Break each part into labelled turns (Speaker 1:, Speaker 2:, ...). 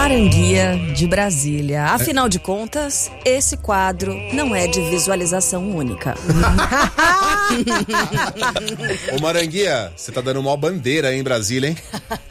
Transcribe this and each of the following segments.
Speaker 1: Maranguia de Brasília. Afinal de contas, esse quadro não é de visualização única.
Speaker 2: Ô Maranguia, você tá dando mó bandeira aí em Brasília, hein?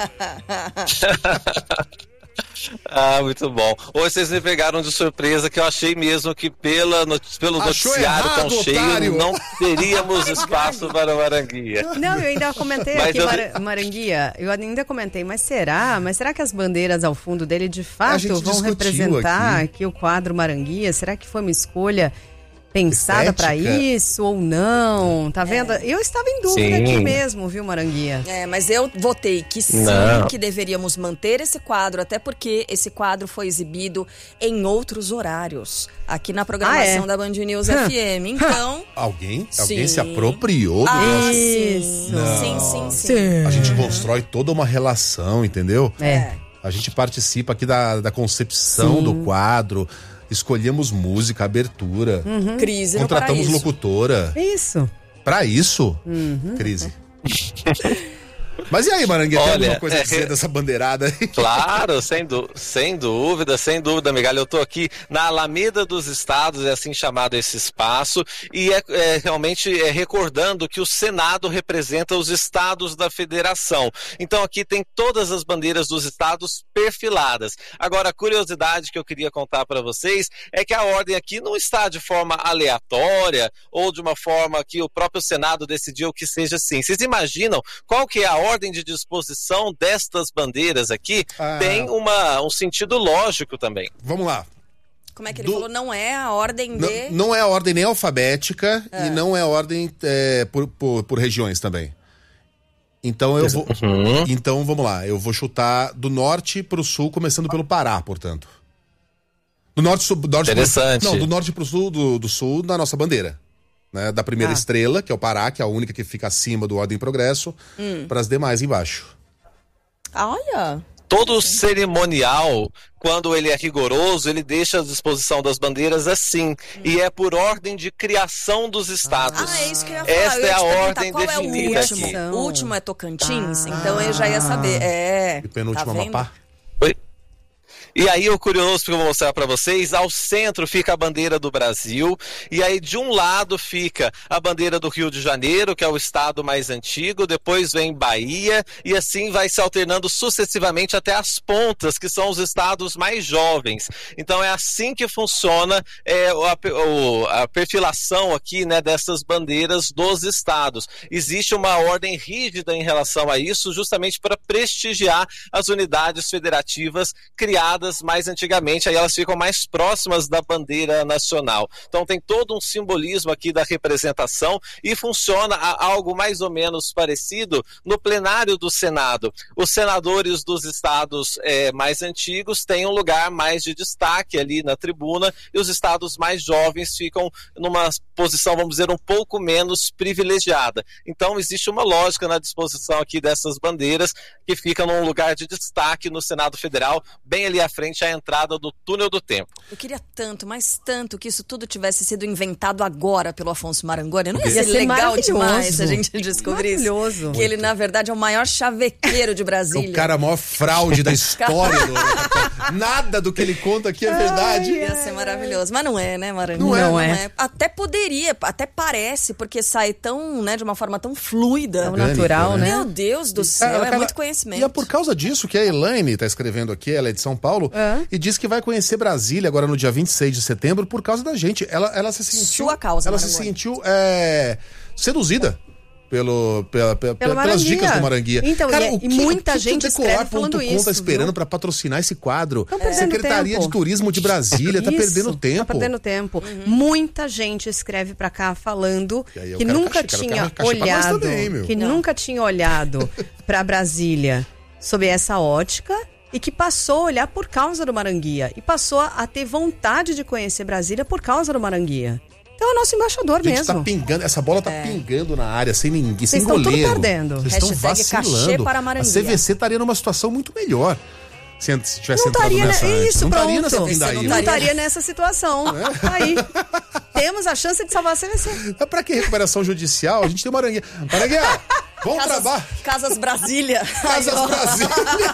Speaker 3: Ah, muito bom. Hoje vocês me pegaram de surpresa, que eu achei mesmo que pelo noticiário
Speaker 2: errado,
Speaker 3: tão cheio,
Speaker 2: otário.
Speaker 3: não teríamos espaço para Maranguia.
Speaker 4: Não, eu ainda comentei
Speaker 3: Mas
Speaker 4: aqui, Maranguia, eu ainda comentei, mas será que as bandeiras ao fundo dele de fato vão representar aqui o quadro Maranguia? Será que foi uma escolha pensada para isso ou não? Tá vendo? Eu estava em dúvida aqui mesmo, viu, Maranguia?
Speaker 1: Mas eu votei que sim, que deveríamos manter esse quadro, até porque esse quadro foi exibido em outros horários, aqui na programação da Band News FM. Então...
Speaker 2: Alguém se apropriou do
Speaker 1: nosso...
Speaker 4: Isso.
Speaker 1: Sim.
Speaker 2: A gente constrói toda uma relação, entendeu? A gente participa aqui da concepção do quadro. Escolhemos música, abertura.
Speaker 1: Crise no
Speaker 2: Contratamos
Speaker 1: Paraíso.
Speaker 2: locutora.
Speaker 4: Isso.
Speaker 2: Pra isso? Crise. Mas e aí, Maranguia, tem alguma coisa a dizer dessa bandeirada aí?
Speaker 3: Claro, sem dúvida, Migalha. Eu tô aqui na Alameda dos Estados, é assim chamado esse espaço, e realmente recordando que o Senado representa os estados da federação. Então aqui tem todas as bandeiras dos estados perfiladas. Agora, a curiosidade que eu queria contar para vocês é que a ordem aqui não está de forma aleatória ou de uma forma que o próprio Senado decidiu que seja assim. Vocês imaginam qual que é a ordem de disposição destas bandeiras aqui? Tem um sentido lógico também.
Speaker 2: Vamos lá.
Speaker 1: Como é que ele falou? Não é a ordem de...
Speaker 2: Não é a ordem nem alfabética e não é a ordem por regiões também. Então eu vou... Então vamos lá. Eu vou chutar do norte pro sul, começando pelo Pará, portanto. Do norte
Speaker 3: Interessante.
Speaker 2: Do norte pro sul, do sul da nossa bandeira. Né, da primeira estrela, que é o Pará, que é a única que fica acima do Ordem e Progresso, para as demais embaixo.
Speaker 1: Olha!
Speaker 3: Todo cerimonial, quando ele é rigoroso, ele deixa a disposição das bandeiras assim. E é por ordem de criação dos estados.
Speaker 1: É isso que eu ia falar.
Speaker 3: Esta é a ordem
Speaker 1: qual
Speaker 3: definida
Speaker 1: é o último?
Speaker 3: aqui.
Speaker 1: O último é Tocantins, então eu já ia saber.
Speaker 2: E penúltimo
Speaker 1: tá
Speaker 2: Amapá.
Speaker 3: E aí o curioso que eu vou mostrar para vocês, ao centro fica a bandeira do Brasil, e aí de um lado fica a bandeira do Rio de Janeiro, que é o estado mais antigo, depois vem Bahia, e assim vai se alternando sucessivamente até as pontas, que são os estados mais jovens. Então é assim que funciona a perfilação aqui, né, dessas bandeiras dos estados. Existe uma ordem rígida em relação a isso, justamente para prestigiar as unidades federativas criadas mais antigamente, aí elas ficam mais próximas da bandeira nacional. Então tem todo um simbolismo aqui da representação e funciona algo mais ou menos parecido no plenário do Senado. Os senadores dos estados mais antigos têm um lugar mais de destaque ali na tribuna e os estados mais jovens ficam numa posição, vamos dizer, um pouco menos privilegiada. Então existe uma lógica na disposição aqui dessas bandeiras que ficam num lugar de destaque no Senado Federal, bem ali à frente à entrada do túnel do tempo.
Speaker 1: Eu queria tanto, mas tanto que isso tudo tivesse sido inventado agora pelo Afonso Marangoni. Não ia ser legal demais a gente descobrir isso? Que ele, na verdade, é o maior chavequeiro de Brasília.
Speaker 2: É o cara maior fraude da história. Nada do que ele conta aqui é verdade.
Speaker 1: Ia ser maravilhoso. Mas não é, né, Marangoni?
Speaker 4: Não é.
Speaker 1: Até poderia, até parece, porque sai tão, né, de uma forma tão fluida.
Speaker 4: Tão natural, né?
Speaker 1: Meu Deus do céu, é muito conhecimento.
Speaker 2: E é por causa disso que a Elaine tá escrevendo aqui, ela é de São Paulo, e diz que vai conhecer Brasília agora no dia 26 de setembro por causa da gente. Ela se sentiu...
Speaker 1: Sua causa,
Speaker 2: Ela se sentiu seduzida pelas dicas do Maranguia.
Speaker 4: Então,
Speaker 2: cara,
Speaker 4: e muita gente escreve falando isso.
Speaker 2: Tá esperando pra patrocinar esse quadro.
Speaker 4: Secretaria
Speaker 2: de Turismo de Brasília tá perdendo tempo.
Speaker 4: Tá perdendo tempo. Muita gente escreve pra cá falando que nunca tinha olhado, nunca tinha olhado pra Brasília sob essa ótica e que passou a olhar por causa do Maranguia e passou a ter vontade de conhecer Brasília por causa do Maranguia. Então é o nosso embaixador mesmo.
Speaker 2: Tá pingando, essa bola tá pingando na área, sem ninguém, sem
Speaker 4: goleiro. Vocês estão tudo perdendo.
Speaker 2: Vocês estão vacilando.
Speaker 1: Para
Speaker 2: a CVC estaria numa situação muito melhor se tivesse
Speaker 4: entrado nessa
Speaker 2: antes.
Speaker 4: Não
Speaker 2: estaria nessa pindaíba.
Speaker 4: Não estaria nessa situação. Aí. Temos a chance de salvar a CVC.
Speaker 2: Pra que recuperação judicial? A gente tem Maranguia. Maranguia, bom trabalho.
Speaker 1: Casas Brasília.
Speaker 2: Casas Brasília.